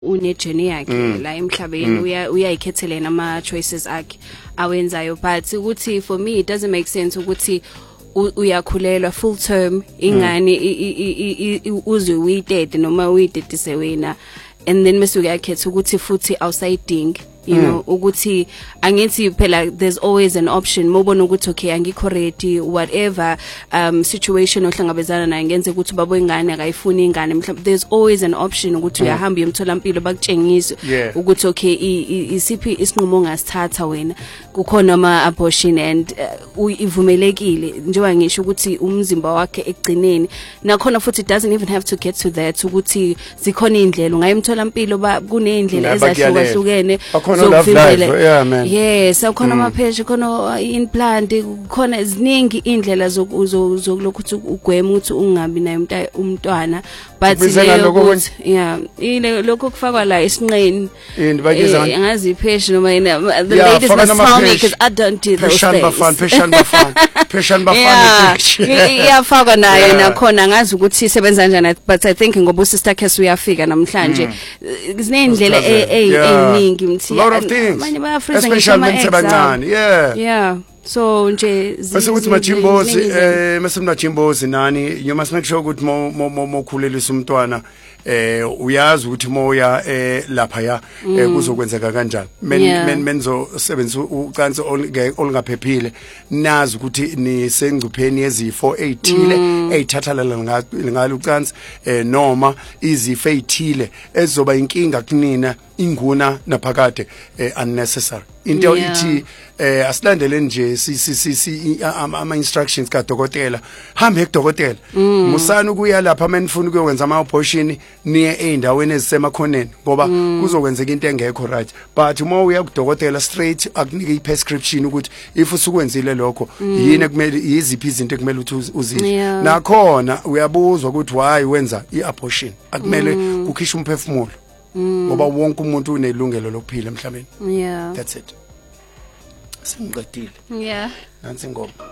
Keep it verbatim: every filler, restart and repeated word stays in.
une journey yakhe la emhlabeni uya uyayikhethela ama choices akhe awenzayo but ukuthi for me it doesn't make sense ukuthi uyakhulelwa full term ingane uzwe uyitete noma uyitete wena and then mase uyakhetha ukuthi futhi awusayidingi you mm. know ukuthi angithi phela there's always an option mobona ukuthi okay angikho ready whatever um situation ohlangabezana nayo ngenze ukuthi babo ingane akayifuni ingane mhlawumbe there's always an option ukuthi uyahamba uyemtholampilo bakutshengise ukuthi okay isiphi isinqumo ongasithatha wena kukhona ama abortion and uh, ivumelekile njengoba ngisho ukuthi umzimba wakhe egcineni nakhona futhi it doesn't even have to get to that ukuthi zikhona indlela ungayemtholampilo kunezindlela ezahlukahlukene zokuvimbela yeah man yes akhona amapheshe khona implant khona ziningi indlela zokulokuthi ugwema ukuthi ungabi nayo umntwana but yeah ile lokho kufakwa la esinqeni ngazi ipheshe noma the ladies must tell me because I don't do those things bafana pheshana bafana pheshana bafana iyafakwa nayo nakhona ngazi ukuthi isebenza kanjani but I think ngoba usister case uyafika namhlanje zinendlela eziningi mthi lot of things especially msebancane yeah yeah so nje bese uthi majimbozi eh mase mnajimbozi nani you must make sure ukuthi mo mo khulelisa umntwana eh uyazi ukuthi moya eh lapha ya kuzokwenzeka kanjani men menzo sebenzisa ucansi olungaphephile nazi ukuthi ni sengcupheni yezifo ezithile ezithathalela ngalo ucansi eh noma izifo ezithile ezizoba inkinga kunina inguna naphakade unnecessary into ithi eh asilandele nje si si si ama instructions ka dokotela hambe ekudokotela musana ukuya lapha manifuna ukwenza ama abortion niye eindaweni ezisemakhoneni ngoba kuzokwenzeka into engekho right but uma uya kudokotela straight akunike iprescription ukuthi if usukwenzile lokho yini ekumele iziphi izinto ekumele ukuthi uzidle nakhona uyabuzwa ukuthi why wenza iabortion akumele ukhisha umphefumulo ngoba wonke umuntu unelungelo lokuphila emhlabeni yeah that's it singiqedile yeah nansi ngoba